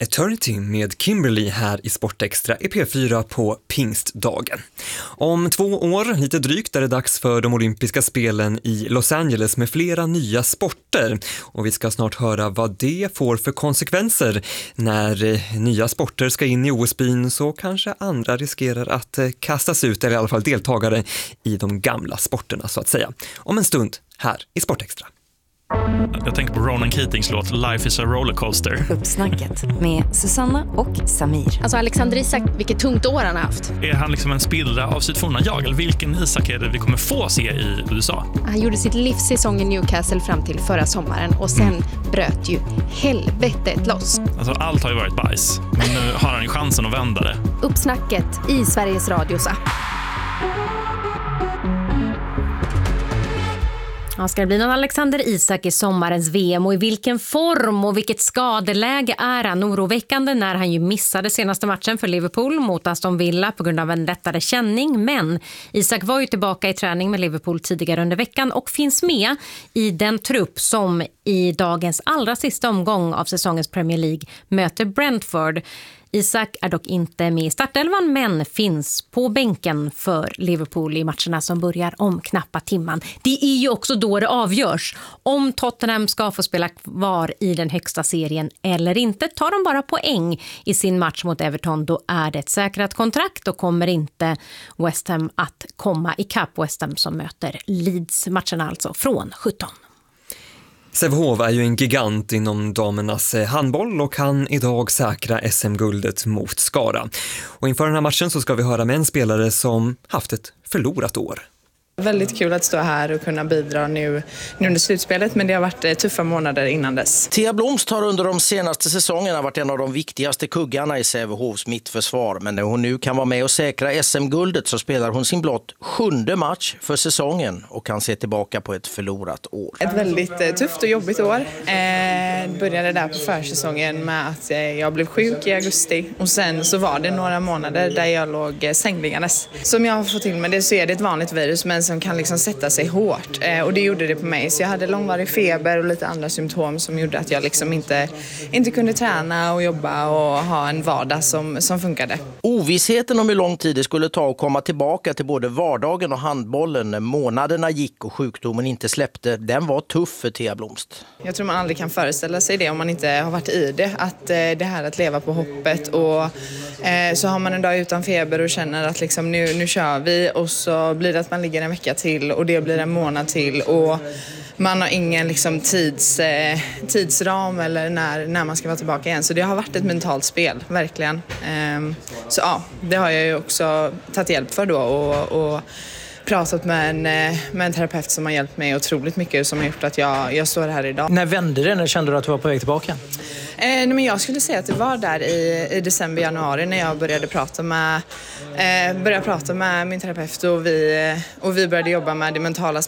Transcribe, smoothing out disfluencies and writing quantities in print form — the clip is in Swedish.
Eternity med Kimberly här i Sportextra i P4 på pingstdagen. Om 2 år, lite drygt, är det dags för de olympiska spelen i Los Angeles med flera nya sporter. Och vi ska snart höra vad det får för konsekvenser. När nya sporter ska in i OS-byn så kanske andra riskerar att kastas ut, eller i alla fall deltagare i de gamla sporterna så att säga. Om en stund här i Sportextra. Jag tänker på Ronan Keatings låt Life is a rollercoaster. Uppsnacket med Susanna och Samir. Alltså Alexander Isak, vilket tungt år han har haft. Är han liksom en spillra av sitt forna jag? Eller vilken Isak är det vi kommer få se i USA? Han gjorde sitt livssäsong i Newcastle fram till förra sommaren. Och sen bröt ju helvetet loss. Alltså allt har ju varit bajs. Men nu har han ju chansen att vända det. Uppsnacket i Sveriges Radios app. Ja, ska det bli någon Alexander Isak i sommarens VM och i vilken form och vilket skadeläge är han? Oroväckande när han ju missade senaste matchen för Liverpool mot Aston Villa på grund av en lättare känning. Men Isak var ju tillbaka i träning med Liverpool tidigare under veckan och finns med i den trupp som i dagens allra sista omgång av säsongens Premier League möter Brentford. Isak är dock inte med i startelvan men finns på bänken för Liverpool i matcherna som börjar om knappa timman. Det är ju också då det avgörs om Tottenham ska få spela kvar i den högsta serien eller inte. Tar de bara poäng i sin match mot Everton, då är det ett säkrat kontrakt och kommer inte West Ham att komma i kapp. West Ham som möter Leeds, matcherna alltså från 17. Sävehof är ju en gigant inom damernas handboll och kan idag säkra SM-guldet mot Skara. Och inför den här matchen så ska vi höra med en spelare som haft ett förlorat år. Väldigt kul att stå här och kunna bidra nu under slutspelet, men det har varit tuffa månader innan dess. Thea Blomst har under de senaste säsongerna varit en av de viktigaste kuggarna i Sävehofs mittförsvar. Men när hon nu kan vara med och säkra SM-guldet så spelar hon sin blott 7:e match för säsongen och kan se tillbaka på ett förlorat år. Ett väldigt tufft och jobbigt år. Började där på försäsongen med att jag blev sjuk i augusti och sen så var det några månader där jag låg sängliggandes. Som jag har fått till med det så är det ett vanligt virus men som kan liksom sätta sig hårt. Och det gjorde det på mig. Så jag hade långvarig feber och lite andra symptom som gjorde att jag liksom inte kunde träna och jobba och ha en vardag som funkade. Ovissheten om hur lång tid det skulle ta att komma tillbaka till både vardagen och handbollen när månaderna gick och sjukdomen inte släppte, den var tuff för Thea Blomst. Jag tror man aldrig kan föreställa sig det om man inte har varit i det. Att det här att leva på hoppet och så har man en dag utan feber och känner att liksom nu kör vi och så blir det att man ligger en vecka till och det blir en månad till och man har ingen liksom tidsram eller när man ska vara tillbaka igen. Så det har varit ett mentalt spel, verkligen. Så ja, det har jag ju också tagit hjälp för då och pratat med en terapeut som har hjälpt mig otroligt mycket som har gjort att jag står här idag. När vände det? När kände du att du var på väg tillbaka? Men jag skulle säga att det var där i december, januari när jag började prata med min terapeut och vi började jobba med det mentala